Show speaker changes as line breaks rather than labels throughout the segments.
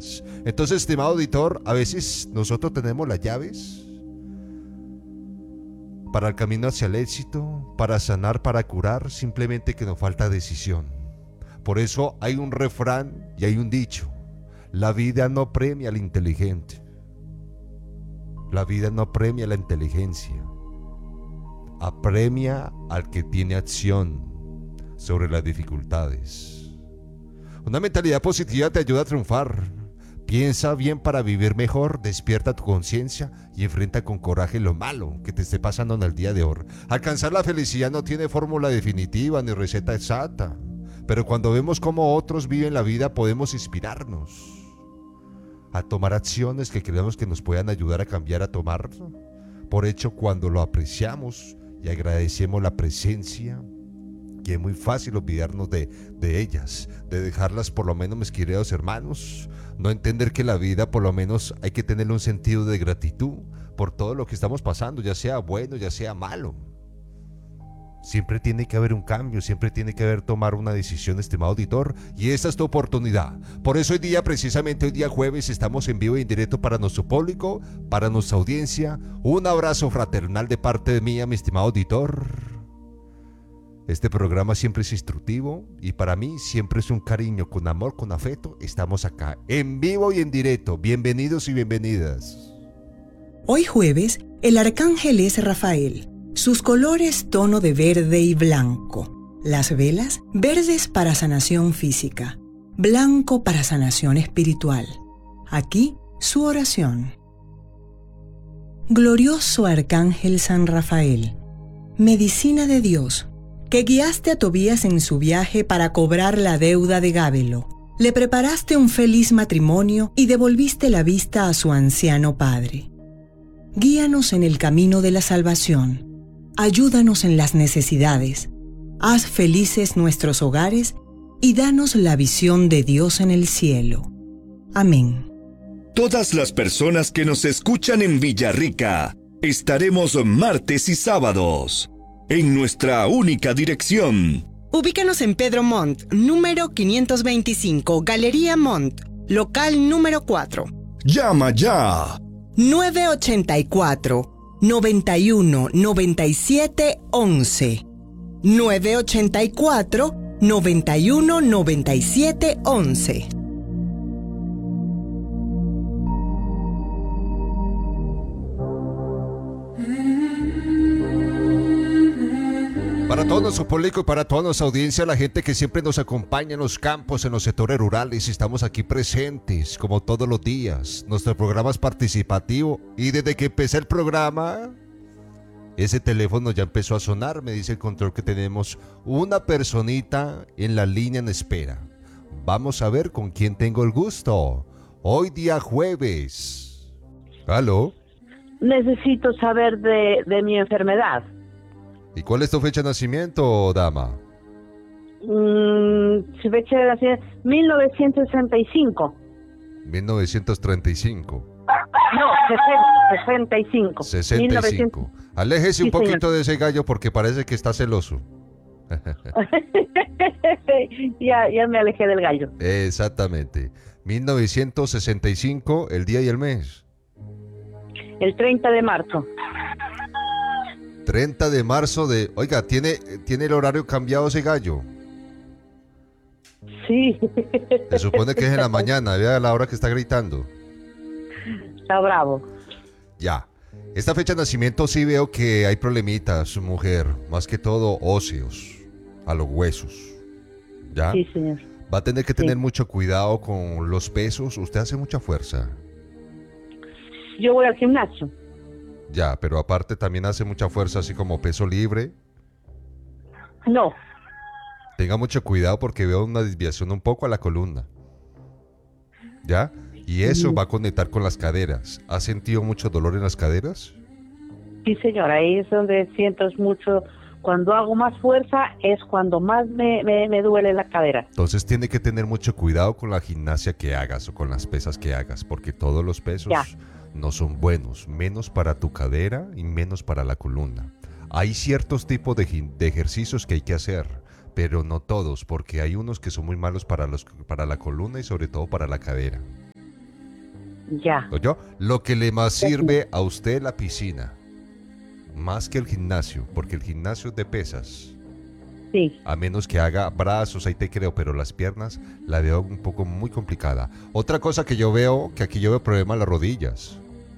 vidas. Entonces, estimado auditor, a veces nosotros tenemos las llaves para el camino hacia el éxito, para sanar, para curar, simplemente que nos falta decisión. Por eso hay un refrán y hay un dicho: la vida no premia al inteligente. La vida no premia la inteligencia, apremia al que tiene acción sobre las dificultades. Una mentalidad positiva te ayuda a triunfar. Piensa bien para vivir mejor, despierta tu conciencia y enfrenta con coraje lo malo que te esté pasando en el día de hoy. Alcanzar la felicidad no tiene fórmula definitiva ni receta exacta, pero cuando vemos cómo otros viven la vida podemos inspirarnos a tomar acciones que creemos que nos puedan ayudar a cambiar, a tomar por hecho cuando lo apreciamos y agradecemos la presencia, que es muy fácil olvidarnos de ellas, de dejarlas. Por lo menos, mis queridos hermanos, no entender que la vida por lo menos hay que tenerle un sentido de gratitud por todo lo que estamos pasando, ya sea bueno, ya sea malo. Siempre tiene que haber un cambio, siempre tiene que haber tomar una decisión, estimado auditor, y esta es tu oportunidad. Por eso hoy día, precisamente hoy día jueves, estamos en vivo y en directo para nuestro público, para nuestra audiencia. Un abrazo fraternal de parte de mí, mi estimado auditor. Este programa siempre es instructivo y para mí siempre es un cariño, con amor, con afecto. Estamos acá en vivo y en directo. Bienvenidos y bienvenidas.
Hoy jueves, el arcángel es Rafael. Sus colores tono de verde y blanco. Las velas, verdes para sanación física, blanco para sanación espiritual. Aquí su oración. Glorioso arcángel San Rafael, medicina de Dios, que guiaste a Tobías en su viaje para cobrar la deuda de Gábelo. Le preparaste un feliz matrimonio y devolviste la vista a su anciano padre. Guíanos en el camino de la salvación. Ayúdanos en las necesidades, haz felices nuestros hogares y danos la visión de Dios en el cielo. Amén.
Todas las personas que nos escuchan en Villarrica, estaremos martes y sábados en nuestra única dirección.
Ubícanos en Pedro Montt, número 525, Galería Montt, local número 4.
Llama ya.
984 91 97 11 984 91 97 11.
Para todo nuestro público y para toda nuestra audiencia, la gente que siempre nos acompaña en los campos, en los sectores rurales, estamos aquí presentes como todos los días. Nuestro programa es participativo y desde que empecé el programa, ese teléfono ya empezó a sonar. Me dice el control que tenemos una personita en la línea en espera. Vamos a ver con quién tengo el gusto. Hoy día jueves. ¿Aló?
Necesito saber de mi enfermedad.
¿Y cuál es tu fecha de nacimiento, dama?
Su fecha de nacimiento, 1965.
1935.
No, 65.
65. Aléjese un poquito de ese gallo porque parece que está celoso.
ya me alejé del gallo.
Exactamente. 1965, el día y el mes.
El 30 de marzo.
30 de marzo de... Oiga, ¿tiene el horario cambiado ese gallo?
Sí.
Se supone que es en la mañana, vea la hora que está gritando.
Está bravo.
Ya. Esta fecha de nacimiento sí veo que hay problemitas, mujer. Más que todo óseos, a los huesos. ¿Ya?
Sí, señor.
Va a tener que tener mucho cuidado con los pesos. Usted hace mucha fuerza.
Yo voy al gimnasio.
Ya, pero aparte también hace mucha fuerza así como peso libre.
No.
Tenga mucho cuidado porque veo una desviación un poco a la columna. ¿Ya? Y eso va a conectar con las caderas. ¿Ha sentido mucho dolor en las caderas?
Sí, señor. Ahí es donde siento mucho. Cuando hago más fuerza es cuando más me duele la cadera.
Entonces tiene que tener mucho cuidado con la gimnasia que hagas o con las pesas que hagas, porque todos los pesos no son buenos, menos para tu cadera y menos para la columna. Hay ciertos tipos de ejercicios que hay que hacer, pero no todos, porque hay unos que son muy malos para la columna y sobre todo para la cadera.
Ya.
¿Oyó? Lo que le más sirve a usted la piscina, más que el gimnasio, porque el gimnasio es de pesas.
Sí.
A menos que haga brazos, ahí te creo, pero las piernas la veo un poco muy complicada. Otra cosa que yo veo, que aquí yo veo problema en las rodillas.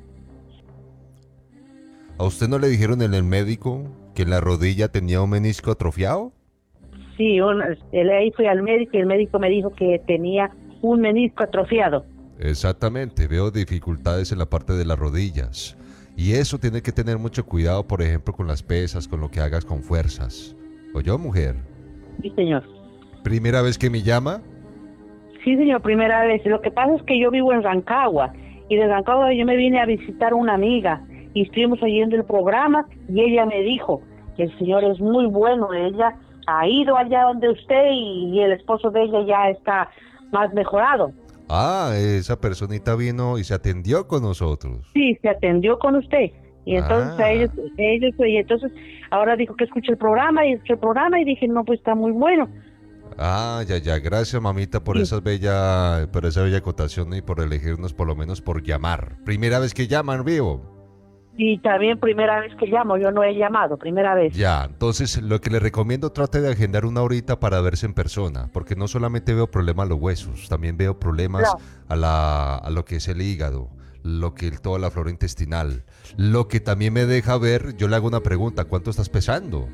¿A usted no le dijeron en el médico que en la rodilla tenía un menisco atrofiado?
Sí, ahí fui al médico y el médico me dijo que tenía un menisco atrofiado.
Exactamente, veo dificultades en la parte de las rodillas. Y eso tiene que tener mucho cuidado, por ejemplo, con las pesas, con lo que hagas con fuerzas. ¿Oyó, mujer?
Sí, señor.
¿Primera vez que me llama?
Sí, señor, primera vez. Lo que pasa es que yo vivo en Rancagua y de Rancagua yo me vine a visitar a una amiga y estuvimos oyendo el programa y ella me dijo que el señor es muy bueno. Ella ha ido allá donde usted y el esposo de ella ya está más mejorado.
Ah, esa personita vino y se atendió con nosotros.
Sí, se atendió con usted. Y entonces y entonces ahora dijo que escuche el programa y dije, no, pues está muy bueno.
Ah, ya, gracias mamita por
Sí.
esa bella acotación y por elegirnos por lo menos por llamar. Primera vez que llaman, vivo.
Y también primera vez que llamo, yo no he llamado, primera vez.
Ya, entonces lo que le recomiendo, trate de agendar una horita para verse en persona, porque no solamente veo problemas a los huesos, también veo problemas a lo que es el hígado, toda la flora intestinal. Lo que también me deja ver, yo le hago una pregunta, ¿cuánto estás pesando?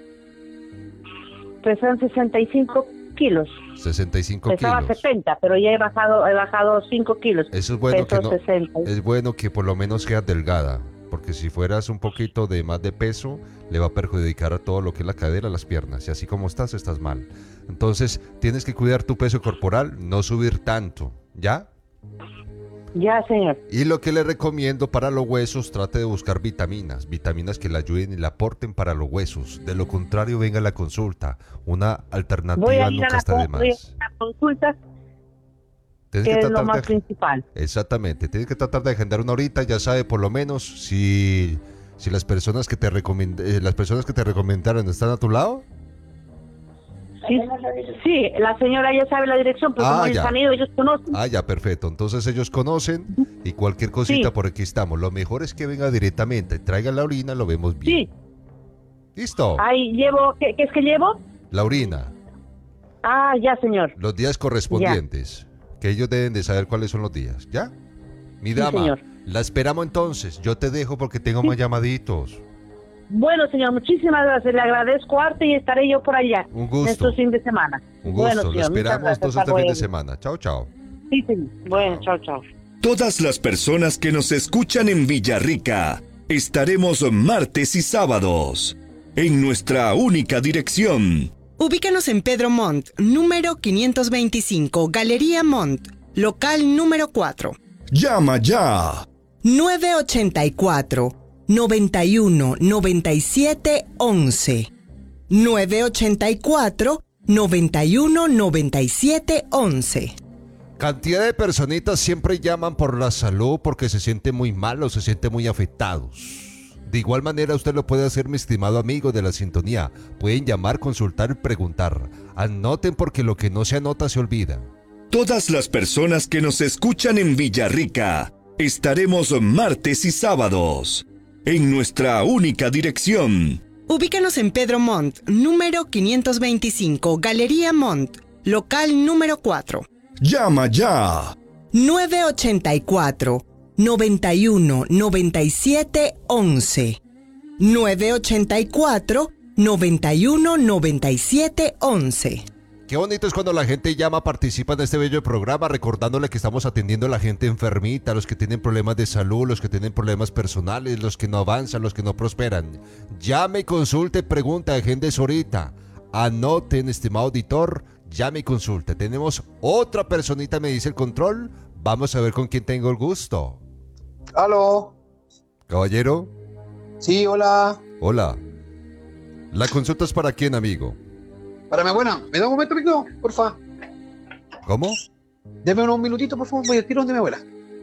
Pesan 65 kilos.
65
Pesaba
kilos.
70, pero ya he bajado 5 kilos.
Eso es bueno
Peso
que no,
60.
es bueno que por lo menos seas delgada, porque si fueras un poquito de más de peso, le va a perjudicar a todo lo que es la cadera, las piernas, y así como estás mal. Entonces, tienes que cuidar tu peso corporal, no subir tanto, ¿ya?
Ya, señor.
Y lo que le recomiendo para los huesos, trate de buscar vitaminas que le ayuden y le aporten para los huesos. De lo contrario, venga a la consulta. Una alternativa
Voy a ir
nunca
a
está de
voy a
más.
la consulta,
Tienes
que
que
es lo
tratar
más
de...
principal.
Exactamente, tienes que tratar de agendar una horita, ya sabe por lo menos si las personas que te recomendaron están a tu lado.
Sí, la señora ya sabe la dirección, pero como ellos
ya.
han ido, ellos conocen.
Ah, ya, perfecto. Entonces ellos conocen y cualquier cosita
Sí.
por aquí estamos. Lo mejor es que venga directamente, traiga la orina, lo vemos bien.
Sí.
¿Listo?
Ahí llevo, ¿qué es que llevo?
La orina,
Ah, ya, señor.
los días correspondientes, que ellos deben de saber cuáles son los días, ¿ya? Mi
Sí,
dama,
señor.
la esperamos entonces. Yo te dejo porque tengo más llamaditos.
Bueno, señor, muchísimas gracias. Le agradezco harto y estaré yo por allá.
Un gusto.
Estos fin de semana.
Un gusto.
Bueno,
Lo
señor, muchas
esperamos
gracias.
entonces
Hasta
este fin de
luego.
semana. Chao, chao.
Sí, señor. Bueno, chao, chao.
Todas las personas que nos escuchan en Villarrica, estaremos martes y sábados en nuestra única dirección.
Ubícanos en Pedro Montt, número 525, Galería Montt, local número 4.
Llama ya.
984 91 97 11. 984 91 97 11.
Cantidad de personitas siempre llaman por la salud porque se sienten muy malos, se sienten muy afectados. De igual manera usted lo puede hacer, mi estimado amigo de la sintonía. Pueden llamar, consultar y preguntar. Anoten porque lo que no se anota se olvida.
Todas las personas que nos escuchan en Villarrica, estaremos martes y sábados en nuestra única dirección.
Ubícanos en Pedro Montt, número 525, Galería Montt, local número 4.
Llama ya.
984 91 97 11. 984 91 97 11.
Qué bonito es cuando la gente llama, participa en este bello programa, recordándole que estamos atendiendo a la gente enfermita, los que tienen problemas de salud, los que tienen problemas personales, los que no avanzan, los que no prosperan. Llame, consulte, pregunte, agéndese ahorita. Anoten, estimado auditor, llame y consulte. Tenemos otra personita, me dice el control. Vamos a ver con quién tengo el gusto.
¿Aló?
Caballero.
Sí, hola.
Hola. La consulta es para quién, amigo.
Para mi abuela. ¿Me da un momento, amigo? Porfa.
¿Cómo?
Deme unos minutitos, por favor. Voy al tiro donde mi abuela.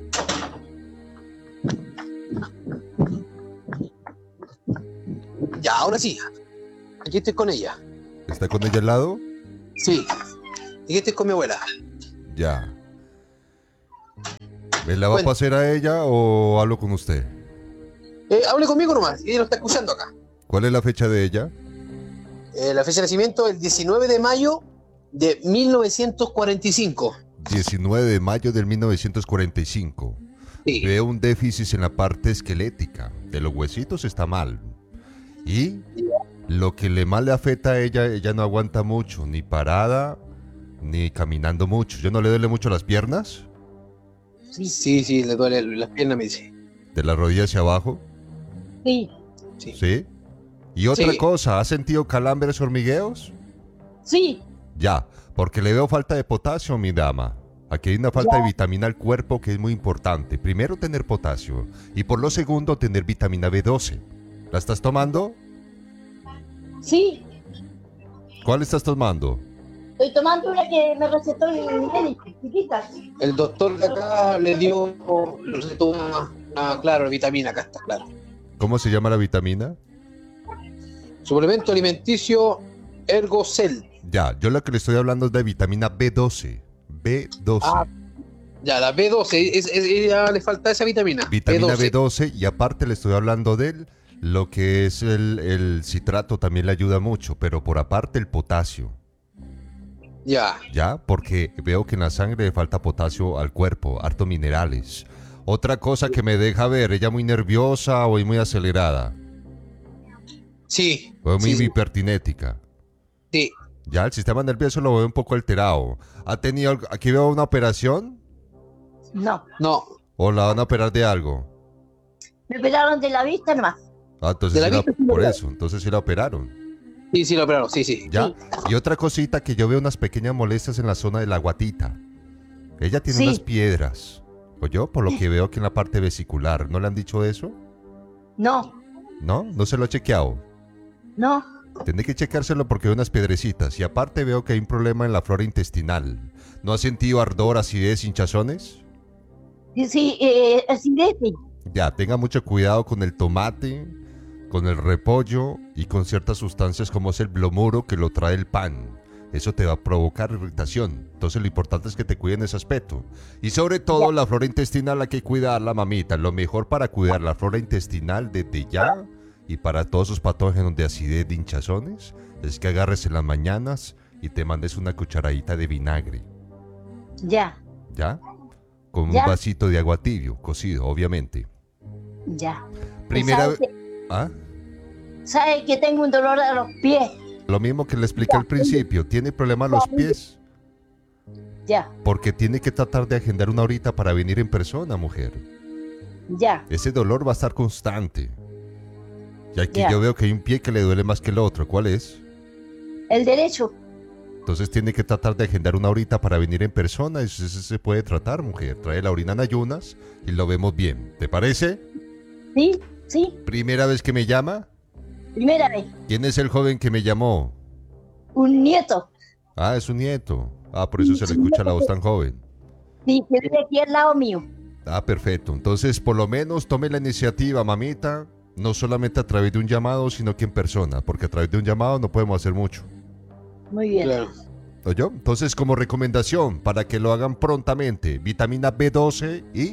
Ya, ahora sí. Aquí estoy con ella.
¿Está con ella al lado?
Sí. Aquí estoy con mi abuela.
Ya. ¿Me la va a
Bueno.
pasar a ella o hablo con usted?
Hable conmigo nomás, ella lo está escuchando acá.
¿Cuál es la fecha de ella?
La fecha de nacimiento es el 19 de mayo de 1945.
19 de mayo del 1945.
Sí.
Veo un déficit en la parte esquelética. De los huesitos está mal. Y lo que más le afecta a ella no aguanta mucho, ni parada, ni caminando mucho. ¿Yo no le duele mucho las piernas?
Sí, le duele las piernas, me dice.
De la rodilla hacia abajo,
Sí,
Sí.
¿sí? Y otra
Sí.
cosa, ¿ha sentido calambres, hormigueos?
sí,
Ya, porque le veo falta de potasio, mi dama. Aquí hay una falta de vitamina al cuerpo que es muy importante. Primero, tener potasio. Y por lo segundo, tener vitamina B12. ¿La estás tomando?
sí.
¿Cuál estás tomando?
Estoy tomando una que me recetó el médico, chiquita.
El doctor de acá le recetó claro, vitamina, acá está, claro.
¿Cómo se llama la vitamina?
Suplemento alimenticio Ergocel.
Ya, yo lo que le estoy hablando es de vitamina B12. B12.
Ah, Ya, la B12, ya le falta esa vitamina.
Vitamina
B12.
B12 y aparte le estoy hablando de él. Lo que es el citrato también le ayuda mucho, pero por aparte el potasio.
Ya,
¿Ya? Porque veo que en la sangre le falta potasio al cuerpo, harto minerales. Otra cosa que me deja ver, ella muy nerviosa o muy acelerada,
sí.
o muy
sí,
hipertinética.
sí.
Ya, el sistema nervioso lo veo un poco alterado. ¿Ha tenido, aquí veo una operación
No,
No,
o la van a operar de algo?
me operaron de la vista nomás.
Ah, entonces
De la
sí
vista sí la
por
operaron.
eso, entonces sí la operaron.
sí, lo operaron, sí.
¿Ya? Y otra cosita que yo veo unas pequeñas molestias en la zona de la guatita. Ella tiene
Sí.
unas piedras. O yo, por lo que veo aquí en la parte vesicular. ¿No le han dicho eso?
No,
¿No? ¿No se lo ha chequeado?
no,
Tiene que checárselo porque hay unas piedrecitas. Y aparte veo que hay un problema en la flora intestinal. ¿No ha sentido ardor, acidez, hinchazones?
sí, acidez.
Ya, tenga mucho cuidado con el tomate, con el repollo y con ciertas sustancias como es el bromuro que lo trae el pan. Eso te va a provocar irritación. Entonces lo importante es que te cuiden ese aspecto. Y sobre todo la flora intestinal hay que cuidarla, mamita. Lo mejor para cuidar la flora intestinal desde ya y para todos esos patógenos de acidez, de hinchazones, es que agarres en las mañanas y te mandes una cucharadita de vinagre.
Ya,
¿Ya? Con
Ya.
un vasito de agua tibio, cocido, obviamente.
ya.
Primera
¿Sabe
vez... ¿Ah?
¿Sabe que tengo un dolor a los pies?
Lo mismo que le expliqué al principio, tiene problemas los pies,
Ya,
porque tiene que tratar de agendar una horita para venir en persona, mujer.
ya,
Ese dolor va a estar constante. Y aquí
Ya.
yo veo que hay un pie que le duele más que el otro. ¿Cuál es?
el derecho.
Entonces tiene que tratar de agendar una horita para venir en persona. Eso se puede tratar, mujer. Trae la orina en ayunas y lo vemos bien. ¿Te parece?
Sí, sí,
¿Primera vez que me llama?
primera vez.
¿Quién es el joven que me llamó?
Un nieto.
Ah, es un nieto. Ah, por eso se le escucha la voz tan joven.
Sí, que vive aquí al lado mío.
Ah, perfecto. Entonces, por lo menos tome la iniciativa, mamita. No solamente a través de un llamado, sino que en persona. Porque a través de un llamado no podemos hacer mucho.
Muy bien.
Claro.
¿Oyó? Entonces, como recomendación, para que lo hagan prontamente, vitamina B12 y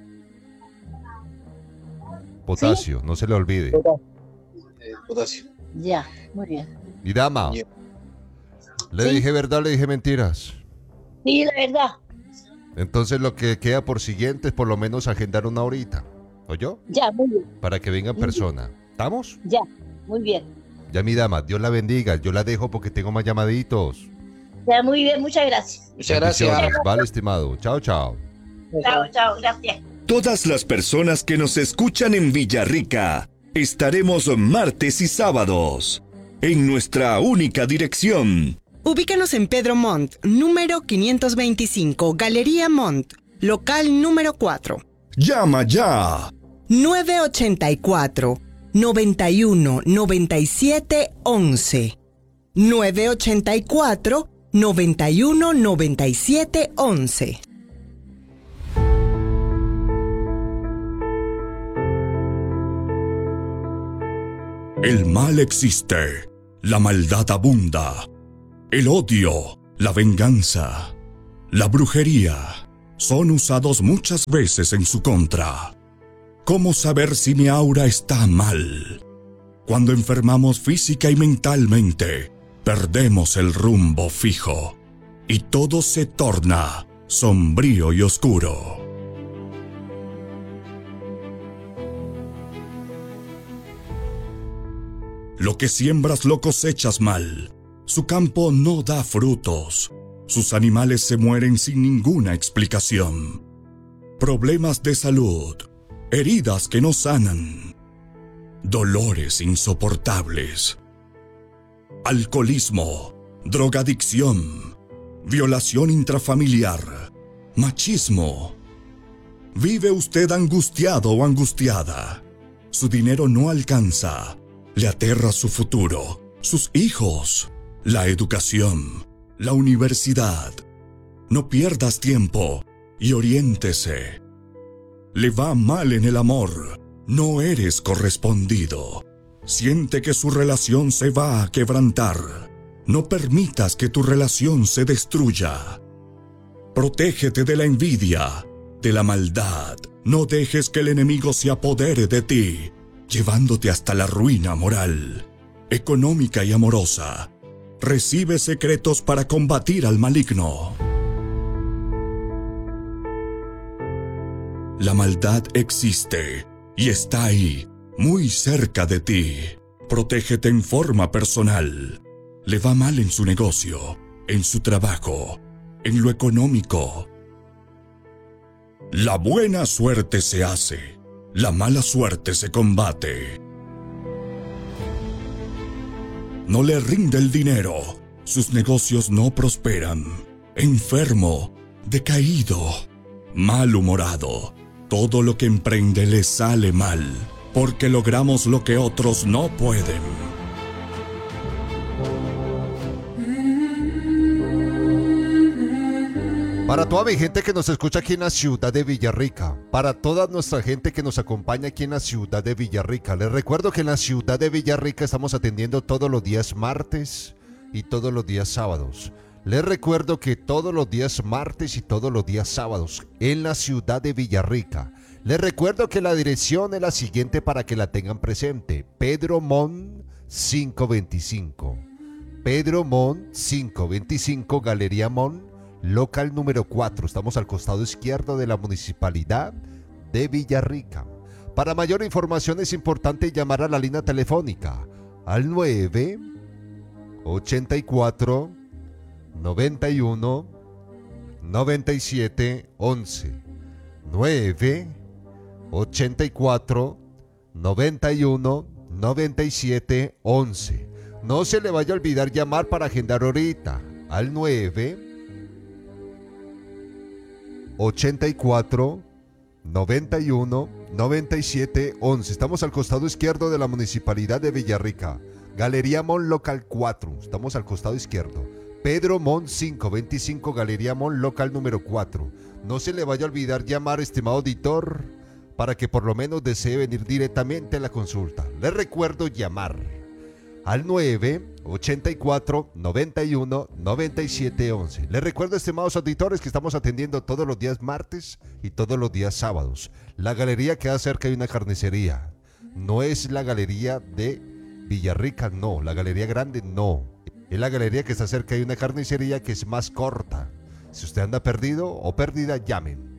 potasio. No se le olvide.
Potasio.
Ya, muy bien.
Y dama,
Ya.
¿le
Sí.
dije verdad o le dije mentiras?
Sí, la verdad.
Entonces, lo que queda por siguiente es por lo menos agendar una horita. ¿Oyó?
Ya, muy bien.
Para que venga en persona. ¿Estamos?
Ya, muy bien.
Ya, mi dama, Dios la bendiga. Yo la dejo porque tengo más llamaditos.
Ya, muy bien, muchas gracias.
Muchas gracias.
Bendiciones. Vale, estimado. Chao, chao.
Chao, chao, gracias.
Todas las personas que nos escuchan en Villarrica, estaremos martes y sábados en nuestra única dirección.
Ubícanos en Pedro Montt, número 525, Galería Montt, local número 4.
Llama ya.
984 91 97 11. 984 91 97 11.
El mal existe, la maldad abunda, el odio, la venganza, la brujería, son usados muchas veces en su contra. ¿Cómo saber si mi aura está mal? Cuando enfermamos física y mentalmente, perdemos el rumbo fijo y todo se torna sombrío y oscuro. Lo que siembras lo cosechas mal. Su campo no da frutos. Sus animales se mueren sin ninguna explicación. Problemas de salud, heridas que no sanan, dolores insoportables, alcoholismo, drogadicción, violación intrafamiliar, machismo. ¿Vive usted angustiado o angustiada? Su dinero no alcanza. Le aterra su futuro, sus hijos, la educación, la universidad. No pierdas tiempo y oriéntese. Le va mal en el amor, no eres correspondido. Siente que su relación se va a quebrantar. No permitas que tu relación se destruya. Protégete de la envidia, de la maldad. No dejes que el enemigo se apodere de ti, llevándote hasta la ruina moral, económica y amorosa. Recibe secretos para combatir al maligno. La maldad existe y está ahí, muy cerca de ti. Protégete en forma personal. Le va mal en su negocio, en su trabajo, en lo económico. La buena suerte se hace. La mala suerte se combate. No le rinde el dinero. Sus negocios no prosperan. Enfermo, decaído, malhumorado. Todo lo que emprende le sale mal, porque logramos lo que otros no pueden.
Para toda mi gente que nos escucha aquí en la ciudad de Villarrica, para toda nuestra gente que nos acompaña aquí en la ciudad de Villarrica, les recuerdo que en la ciudad de Villarrica estamos atendiendo todos los días martes y todos los días sábados. Les recuerdo que todos los días martes y todos los días sábados en la ciudad de Villarrica. Les recuerdo que la dirección es la siguiente para que la tengan presente: Pedro Mon 525. Pedro Mon 525, Galería Mon, local número 4. Estamos al costado izquierdo de la municipalidad de Villarrica. Para mayor información es importante llamar a la línea telefónica al 984 91 97 11. 984 91 97 11. No se le vaya a olvidar llamar para agendar ahorita al 984 91 97 11. Estamos al costado izquierdo de la municipalidad de Villarrica. Galería Mon local 4. Estamos al costado izquierdo. Pedro Mon 525, Galería Mon local número 4. No se le vaya a olvidar llamar, estimado auditor, para que por lo menos desee venir directamente a la consulta. Les recuerdo llamar al 984 91 97 11. Les recuerdo, estimados auditores, que estamos atendiendo todos los días martes y todos los días sábados. La galería queda cerca de una carnicería. No es la galería de Villarrica, no. La galería grande, no. Es la galería que está cerca de una carnicería que es más corta. Si usted anda perdido o perdida, llamen.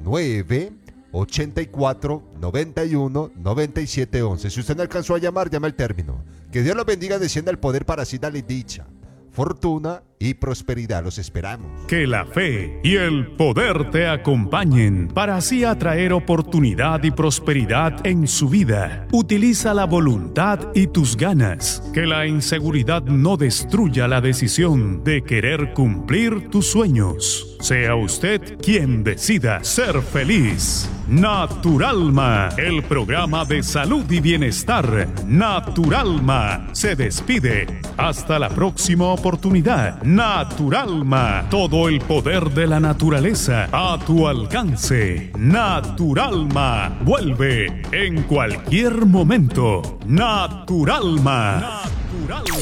984 91 97 11. Si usted no alcanzó a llamar, llame al término. Que Dios los bendiga, descienda el poder para así darle dicha, fortuna y prosperidad. Los esperamos.
Que la fe y el poder te acompañen para así atraer oportunidad y prosperidad en su vida. Utiliza la voluntad y tus ganas. Que la inseguridad no destruya la decisión de querer cumplir tus sueños. Sea usted quien decida ser feliz. Naturalma, el programa de salud y bienestar. Naturalma se despide. Hasta la próxima oportunidad. Naturalma, todo el poder de la naturaleza a tu alcance. Naturalma, vuelve en cualquier momento. Naturalma. Naturalma.